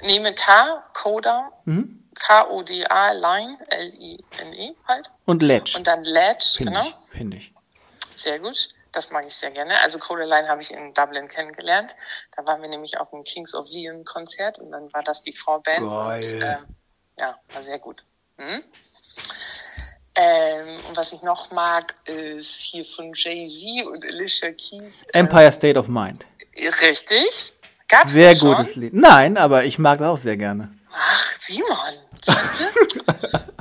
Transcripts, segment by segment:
Nee, mit K, Coda, Koda, Line, Line halt. Und Ledge. Und dann Ledge, genau. Finde ich. Sehr gut. Das mag ich sehr gerne. Also Codaline habe ich in Dublin kennengelernt. Da waren wir nämlich auf dem Kings of Leon Konzert und dann war das die Vorband. Geil. Und war sehr gut. Und was ich noch mag, ist hier von Jay-Z und Alicia Keys. Empire State of Mind. Richtig. Gab's sehr das schon? Gutes Lied. Nein, aber ich mag das auch sehr gerne. Ach, Simon. Siehst du?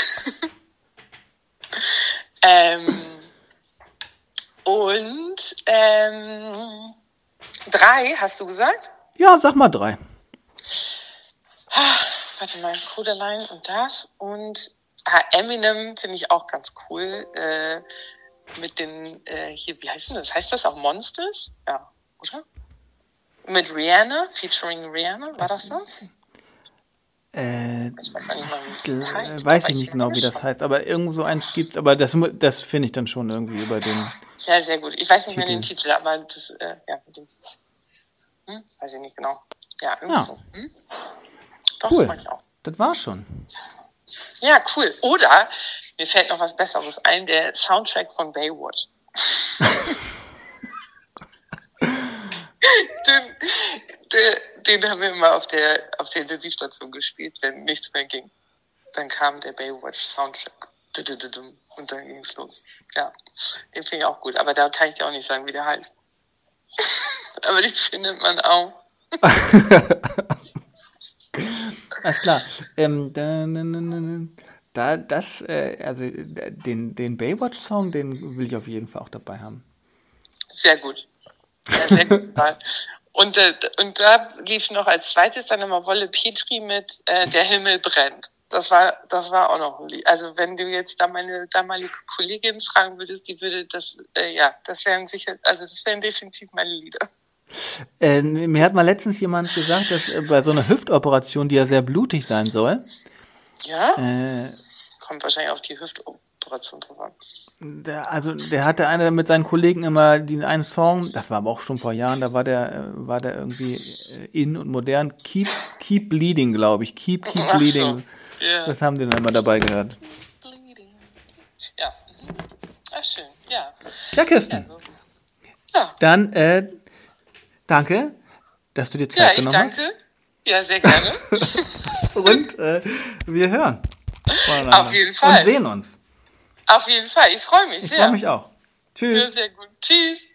Und 3, hast du gesagt? Ja, sag mal 3. Warte mal, Codaline und das. Und Eminem finde ich auch ganz cool. Mit den, hier, wie heißt denn das? Heißt das auch Monsters? Ja, oder? Mit Rihanna, featuring Rihanna, war das das? Ich weiß nicht mal, wie das heißt. Weiß ich nicht genau, wie das heißt, aber irgendwo so eins gibt's, aber das finde ich dann schon irgendwie über den... Ja, sehr gut. Ich weiß nicht mehr den Titel, aber das, weiß ich nicht genau. Ja, irgendwie so. Doch, cool, das mag ich auch. Das war's schon. Ja, cool. Oder, mir fällt noch was Besseres ein, der Soundtrack von Baywatch. Den haben wir immer auf der Intensivstation gespielt, wenn nichts mehr ging. Dann kam der Baywatch-Soundtrack. Und dann ging's los. Ja, den finde ich auch gut. Aber da kann ich dir auch nicht sagen, wie der heißt. Aber den findet man auch. Alles klar. Den Baywatch-Song, den will ich auf jeden Fall auch dabei haben. Sehr gut. Ja, sehr gut. Und da lief noch als zweites dann immer Wolle Petri mit Der Himmel brennt. Das war auch noch ein Lied. Also wenn du jetzt da meine damalige Kollegin fragen würdest, die würde das, das wären definitiv meine Lieder. Mir hat mal letztens jemand gesagt, dass bei so einer Hüftoperation, die ja sehr blutig sein soll. Ja? Kommt wahrscheinlich auf die Hüftoperation drauf an. Der hatte einer mit seinen Kollegen immer den einen Song, das war aber auch schon vor Jahren, da war der irgendwie in und modern, Keep Bleeding, glaube ich. Keep Bleeding. So. Yeah. Das haben die dann immer dabei gehört. Ja. Ach, schön. Ja. Ja, Kirsten. Ja. Dann, danke, dass du dir Zeit genommen hast. Ja, ich danke. Ja, sehr gerne. Und wir hören voneinander. Auf jeden Fall. Und sehen uns. Auf jeden Fall. Ich freue mich sehr. Ich freue mich auch. Tschüss. Ja, sehr gut. Tschüss.